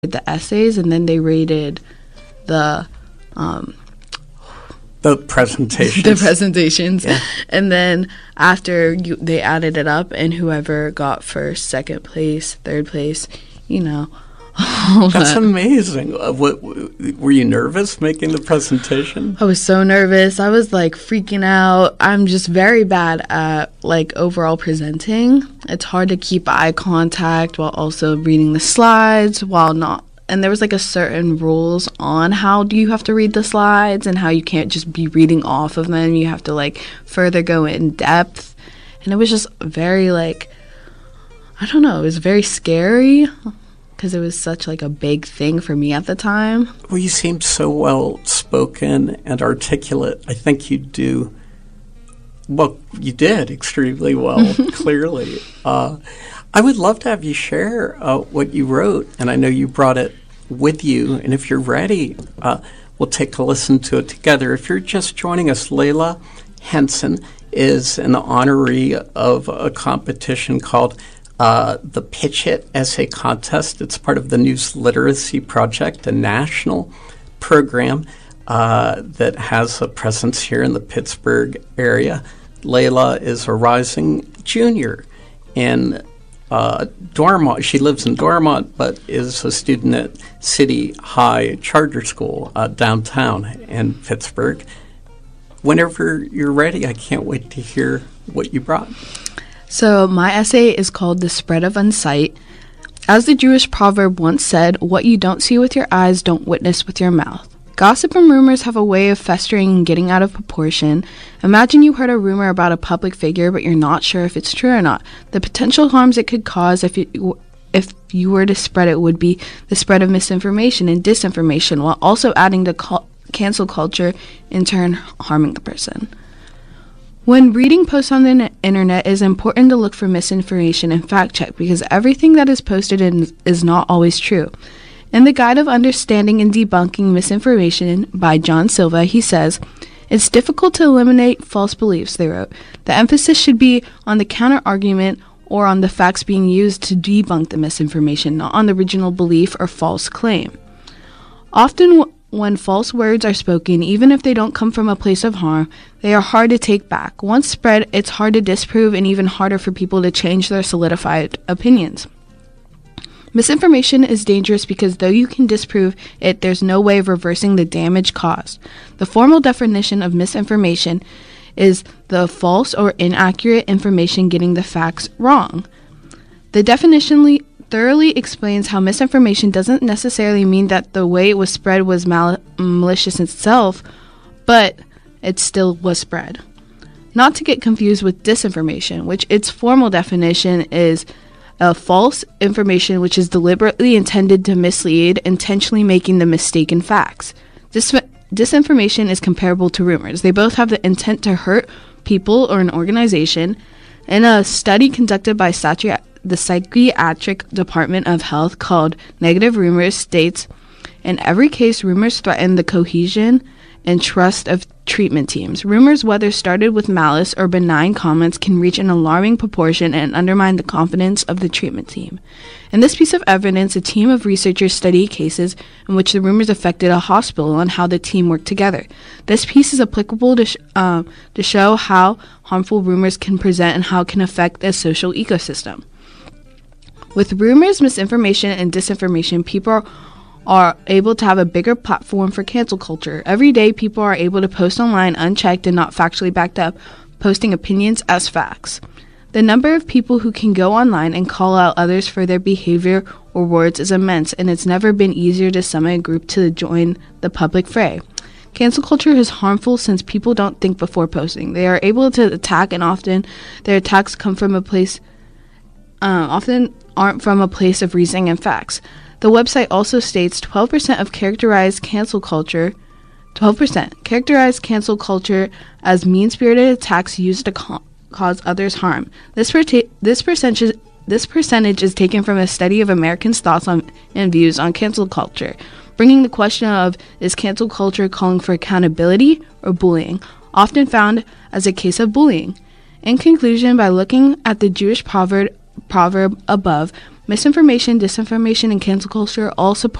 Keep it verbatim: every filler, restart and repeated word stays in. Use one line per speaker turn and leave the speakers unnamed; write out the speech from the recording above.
the essays, and then they rated the um,
the presentations.
the presentations,
yeah.
And then after you, they added it up, and whoever got first, second place, third place, you know.
That's amazing. Uh, what, were you nervous making the presentation?
I was so nervous. I was like freaking out. I'm just very bad at like overall presenting. It's hard to keep eye contact while also reading the slides while not. And there was like a certain rules on how do you have to read the slides and how you can't just be reading off of them. You have to like further go in depth. And it was just very like, I don't know, it was very scary. Because it was such like a big thing for me at the time.
Well, you seem so well spoken and articulate. I think you do. Well, you did extremely well. Clearly, uh, I would love to have you share uh, what you wrote, and I know you brought it with you. And if you're ready, uh, we'll take a listen to it together. If you're just joining us, Layla Henson is an honoree of a competition called Uh, the Pitch It Essay Contest. It's part of the News Literacy Project, a national program uh, that has a presence here in the Pittsburgh area. Layla is a rising junior in uh, Dormont. She lives in Dormont, but is a student at City High Charter School uh, downtown in Pittsburgh. Whenever you're ready, I can't wait to hear what you brought.
So my essay is called The Spread of Unsight. As the Jewish proverb once said, what you don't see with your eyes, don't witness with your mouth. Gossip and rumors have a way of festering and getting out of proportion. Imagine you heard a rumor about a public figure, but you're not sure if it's true or not. The potential harms it could cause if you, if you were to spread it would be the spread of misinformation and disinformation, while also adding to cul- cancel culture, in turn harming the person. When reading posts on the internet, it is important to look for misinformation and fact check because everything that is posted in is not always true. In the Guide of Understanding and Debunking Misinformation by John Silva, he says, it's difficult to eliminate false beliefs, they wrote. The emphasis should be on the counter-argument or on the facts being used to debunk the misinformation, not on the original belief or false claim. Often, w- When false words are spoken, even if they don't come from a place of harm, they are hard to take back. Once spread, it's hard to disprove and even harder for people to change their solidified opinions. Misinformation is dangerous because though you can disprove it, there's no way of reversing the damage caused. The formal definition of misinformation is the false or inaccurate information getting the facts wrong. The definition le- thoroughly explains how misinformation doesn't necessarily mean that the way it was spread was mal- malicious itself, but it still was spread. Not to get confused with disinformation, which its formal definition is a false information which is deliberately intended to mislead, intentionally making the mistaken facts. Dis- disinformation is comparable to rumors. They both have the intent to hurt people or an organization. In a study conducted by Satya the Psychiatric Department of Health called Negative Rumors states, in every case, rumors threaten the cohesion and trust of treatment teams. Rumors, whether started with malice or benign comments, can reach an alarming proportion and undermine the confidence of the treatment team. In this piece of evidence, a team of researchers studied cases in which the rumors affected a hospital and how the team worked together. This piece is applicable to, sh- uh, to show how harmful rumors can present and how it can affect a social ecosystem. With rumors, misinformation, and disinformation, people are, are able to have a bigger platform for cancel culture. Every day, people are able to post online unchecked and not factually backed up, posting opinions as facts. The number of people who can go online and call out others for their behavior or words is immense, and it's never been easier to summon a group to join the public fray. Cancel culture is harmful since people don't think before posting. They are able to attack, and often their attacks come from a place Uh, often aren't from a place of reasoning and facts. The website also states twelve percent of characterized cancel culture, twelve percent characterized cancel culture as mean-spirited attacks used to ca- cause others harm. This per- this percentage this percentage is taken from a study of Americans' thoughts on and views on cancel culture, bringing the question of is cancel culture calling for accountability or bullying, often found as a case of bullying. In conclusion, by looking at the Jewish proverb proverb above, Misinformation, disinformation, and cancel culture all support